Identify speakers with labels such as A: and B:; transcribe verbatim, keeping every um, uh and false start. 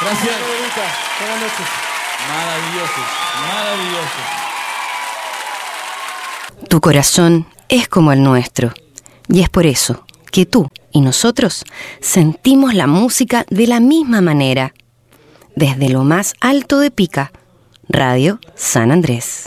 A: Gracias.
B: Buenas noches.
A: Maravilloso, maravilloso.
C: Tu corazón es como el nuestro, y es por eso que tú y nosotros sentimos la música de la misma manera. Desde lo más alto de Pica, Radio San Andrés.